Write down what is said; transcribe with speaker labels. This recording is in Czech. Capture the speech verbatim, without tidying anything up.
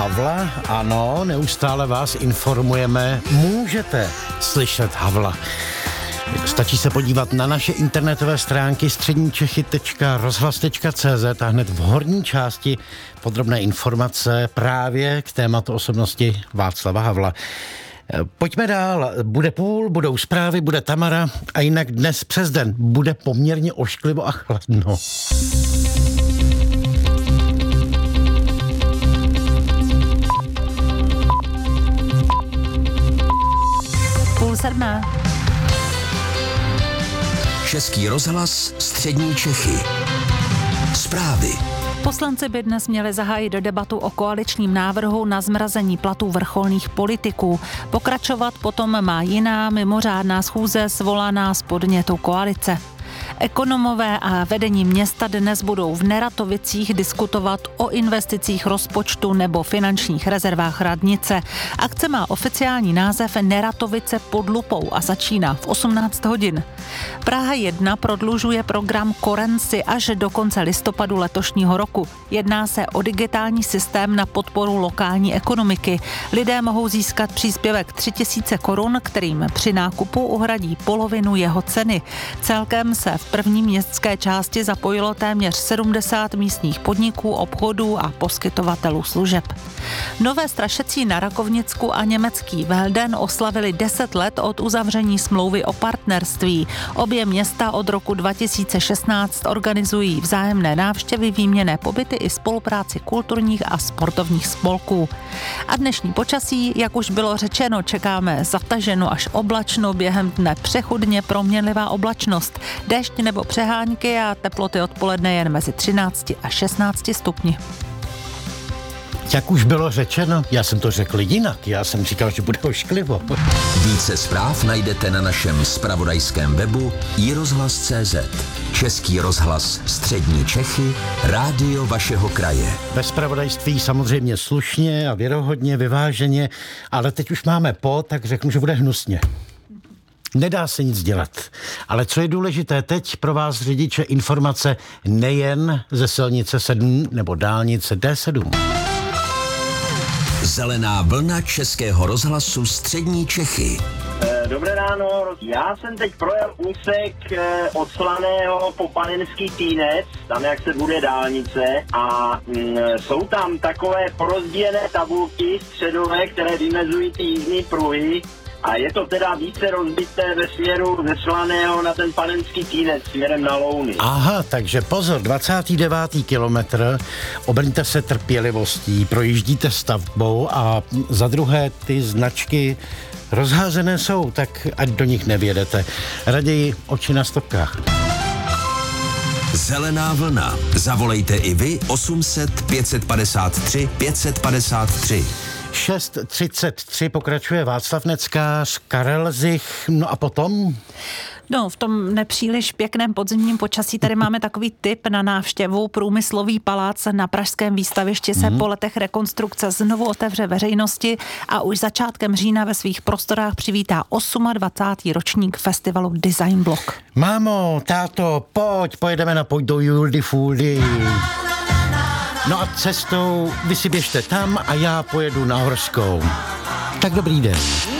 Speaker 1: Havla, ano, neustále vás informujeme, můžete slyšet Havla. Stačí se podívat na naše internetové stránky středníčechy tečka rozhlas tečka cé zet a hned v horní části podrobné informace právě k tématu osobnosti Václava Havla. Pojďme dál. Bude půl, budou zprávy, bude Tamara a jinak dnes přes den bude poměrně ošklivo a chladno.
Speaker 2: Půl sedmé.
Speaker 3: Český rozhlas, střední Čechy. Zprávy.
Speaker 2: Poslanci by dnes měli zahájit debatu o koaličním návrhu na zmrazení platů vrcholných politiků. Pokračovat potom má jiná mimořádná schůze svolaná z podnětu koalice. Ekonomové a vedení města dnes budou v Neratovicích diskutovat o investicích rozpočtu nebo finančních rezervách radnice. Akce má oficiální název Neratovice pod lupou a začíná v osmnáct hodin. Praha jedna prodlužuje program Korenci až do konce listopadu letošního roku. Jedná se o digitální systém na podporu lokální ekonomiky. Lidé mohou získat příspěvek tři tisíce korun, kterým při nákupu uhradí polovinu jeho ceny. Celkem se v první městské části zapojilo téměř sedmdesát místních podniků, obchodů a poskytovatelů služeb. Nové Strašecí na Rakovnicku a německý Velden oslavili deset let od uzavření smlouvy o partnerství. Obě města od roku dva tisíce šestnáct organizují vzájemné návštěvy, výměnné pobyty i spolupráci kulturních a sportovních spolků. A dnešní počasí, jak už bylo řečeno, čekáme zataženo až oblačno, během dne přechodně proměnlivá oblačnost, déšť nebo přehánky a teploty odpoledne jen mezi třinácti a šestnácti stupni.
Speaker 1: Jak už bylo řečeno, já jsem to řekl jinak, já jsem říkal, že bude ošklivo.
Speaker 3: Více zpráv najdete na našem zpravodajském webu i rozhlas tečka cé zet. Český rozhlas, střední Čechy, rádio vašeho kraje.
Speaker 1: Ve zpravodajství samozřejmě slušně a věrohodně, vyváženě, ale teď už máme po, tak řeknu, že bude hnusně. Nedá se nic dělat. Ale co je důležité teď pro vás řidiče, informace nejen ze silnice sedm nebo dálnice dé sedm.
Speaker 3: Zelená vlna Českého rozhlasu střední Čechy.
Speaker 4: Dobré ráno, já jsem teď projel úsek od Slaného po Panenský Týnec, tam jak se bude dálnice a mm, jsou tam takové porozdílené tabulky středové, které vymezují ty jízdní pruhy. A je to teda více rozbité ve směru ze Slaného na ten Panenský Týnec směrem na Louny.
Speaker 1: Aha, takže pozor, dvacátý devátý kilometr, obrňte se trpělivostí, projíždíte stavbou a za druhé ty značky rozházené jsou, tak ať do nich nevědete. Raději oči na stopkách.
Speaker 3: Zelená vlna. Zavolejte i vy osm set pět padesát tři pět padesát tři.
Speaker 1: šest třicet tři pokračuje Václav Neckář, Karel Zich, no a potom?
Speaker 2: No, v tom nepříliš pěkném podzimním počasí tady máme takový tip na návštěvu. Průmyslový palác na pražském výstavišti se mm. po letech rekonstrukce znovu otevře veřejnosti a už začátkem října ve svých prostorách přivítá dvacátý osmý ročník festivalu Design Block.
Speaker 1: Mámo, táto, pojď, pojedeme na pojď do Juldy Fuldy. No a cestou vy si běžte tam a já pojedu na Horskou. Tak dobrý den.